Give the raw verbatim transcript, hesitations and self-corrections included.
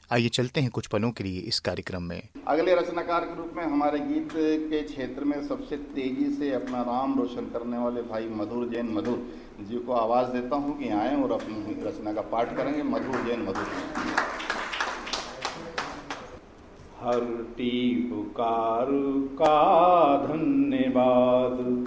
आइए चलते हैं कुछ पलों के लिए इस कार्यक्रम में। अगले रचनाकार के रूप में हमारे गीत के क्षेत्र में सबसे तेजी से अपना नाम रोशन करने वाले भाई मधुर जैन मधुर जी को आवाज़ देता हूं कि आएँ और अपनी रचना का पाठ करेंगे। मधुर जैन मधुर। हर टी पुकार का धन्यवाद,